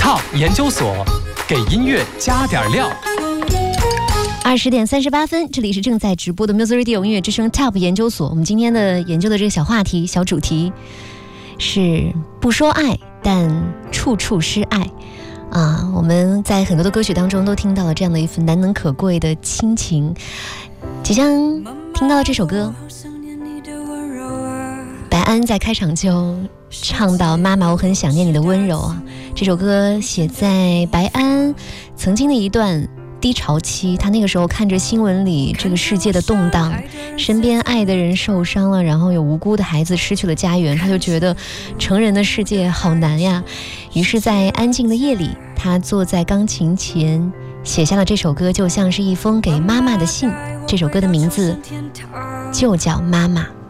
Top 研究所，给音乐加点料。 20点38分，这里是正在直播的 Music Radio 音乐之声 Top 研究所。我们今天的研究的这个小话题、小主题是不说爱，但处处是爱。我们在很多的歌曲当中都听到了这样的一份难能可贵的亲情。即将听到的这首歌，白安在开场就唱到妈妈我很想念你的温柔啊。这首歌写在白安曾经的一段低潮期，他那个时候看着新闻里这个世界的动荡，身边爱的人受伤了，然后有无辜的孩子失去了家园，他就觉得成人的世界好难呀。于是在安静的夜里，他坐在钢琴前写下了这首歌，就像是一封给妈妈的信。这首歌的名字就叫妈妈。